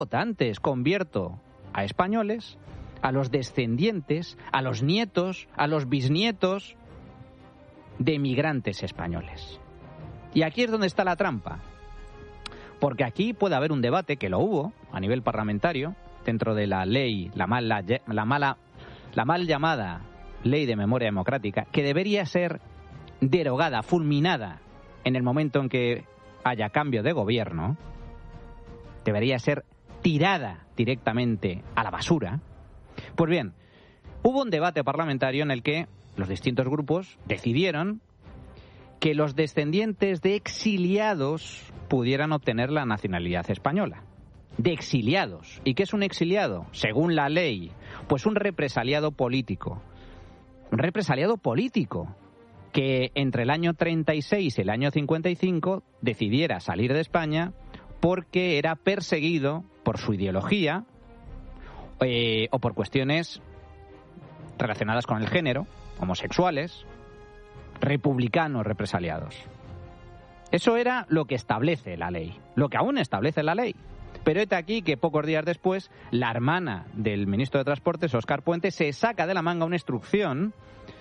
votantes convierto a españoles, a los descendientes, a los nietos, a los bisnietos de migrantes españoles. Y aquí es donde está la trampa, porque aquí puede haber un debate, que lo hubo a nivel parlamentario, dentro de la ley, la mal llamada Ley de Memoria Democrática, que debería ser derogada, fulminada en el momento en que haya cambio de gobierno, debería ser tirada directamente a la basura. Pues bien, hubo un debate parlamentario en el que los distintos grupos decidieron que los descendientes de exiliados pudieran obtener la nacionalidad española. De exiliados. ¿Y qué es un exiliado? Según la ley, pues un represaliado político. Un represaliado político que entre el año 36 y el año 55 decidiera salir de España porque era perseguido por su ideología o por cuestiones relacionadas con el género, homosexuales, republicanos represaliados. Eso era lo que establece la ley, lo que aún establece la ley. Pero hete aquí que pocos días después, la hermana del ministro de Transportes, Óscar Puente, se saca de la manga una instrucción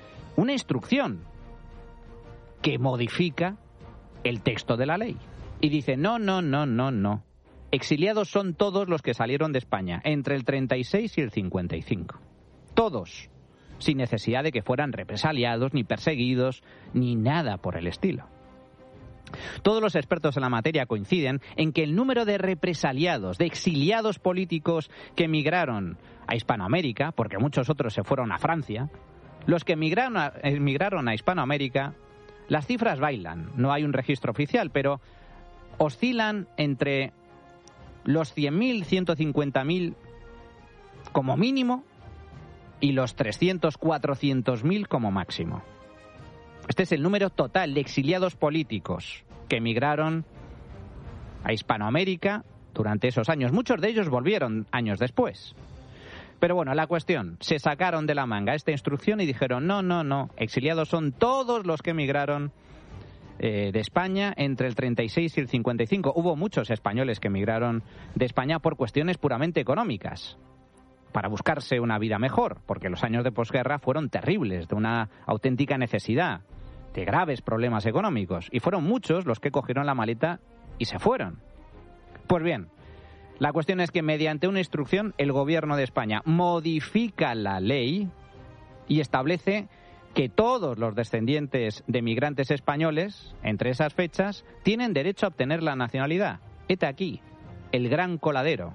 que modifica el texto de la ley. Y dice, no. Exiliados son todos los que salieron de España entre el 36 y el 55. Todos, sin necesidad de que fueran represaliados, ni perseguidos, ni nada por el estilo. Todos los expertos en la materia coinciden en que el número de represaliados, de exiliados políticos que emigraron a Hispanoamérica, porque muchos otros se fueron a Francia, los que emigraron a Hispanoamérica, las cifras bailan, no hay un registro oficial, pero oscilan entre los 100.000, 150.000 como mínimo y los 300, 400.000 como máximo. Este es el número total de exiliados políticos que emigraron a Hispanoamérica durante esos años. Muchos de ellos volvieron años después. Pero bueno, la cuestión, se sacaron de la manga esta instrucción y dijeron, no, exiliados son todos los que emigraron de España entre el 36 y el 55. Hubo muchos españoles que emigraron de España por cuestiones puramente económicas, para buscarse una vida mejor, porque los años de posguerra fueron terribles, de una auténtica necesidad, de graves problemas económicos, y fueron muchos los que cogieron la maleta y se fueron. Pues bien, la cuestión es que mediante una instrucción el gobierno de España modifica la ley y establece que todos los descendientes de migrantes españoles, entre esas fechas, tienen derecho a obtener la nacionalidad. Hete aquí, el gran coladero.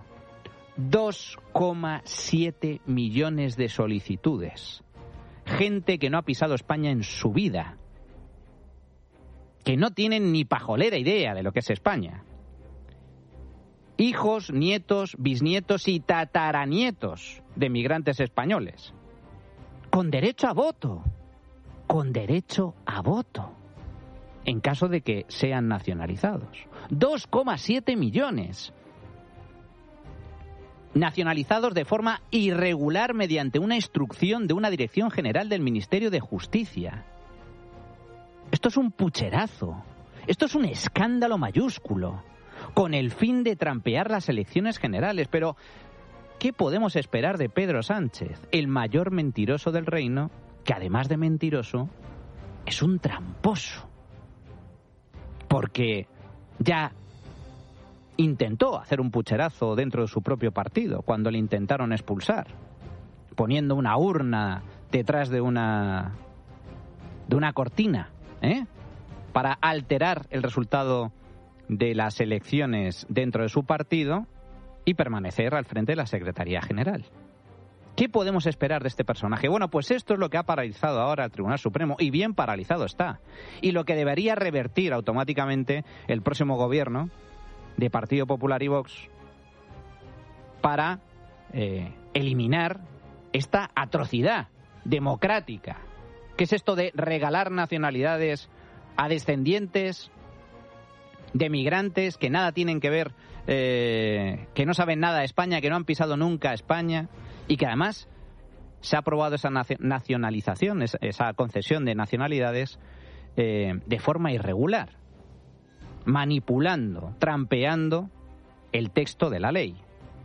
2,7 millones de solicitudes. Gente que no ha pisado España en su vida. Que no tienen ni pajolera idea de lo que es España. Hijos, nietos, bisnietos y tataranietos de migrantes españoles. Con derecho a voto. Con derecho a voto. En caso de que sean nacionalizados. 2,7 millones. Nacionalizados de forma irregular mediante una instrucción de una Dirección General del Ministerio de Justicia. Esto es un pucherazo. Esto es un escándalo mayúsculo, con el fin de trampear las elecciones generales. Pero, ¿qué podemos esperar de Pedro Sánchez, el mayor mentiroso del reino, que además de mentiroso, es un tramposo? Porque ya intentó hacer un pucherazo dentro de su propio partido cuando le intentaron expulsar, poniendo una urna detrás de una cortina, para alterar el resultado de las elecciones dentro de su partido y permanecer al frente de la Secretaría General. ¿Qué podemos esperar de este personaje? Bueno, pues esto es lo que ha paralizado ahora el Tribunal Supremo, y bien paralizado está, y lo que debería revertir automáticamente el próximo gobierno de Partido Popular y Vox para eliminar esta atrocidad democrática. ¿Qué es esto de regalar nacionalidades a descendientes de migrantes que nada tienen que ver, que no saben nada de España, que no han pisado nunca España, y que además se ha aprobado esa nacionalización, esa concesión de nacionalidades de forma irregular, manipulando, trampeando el texto de la ley?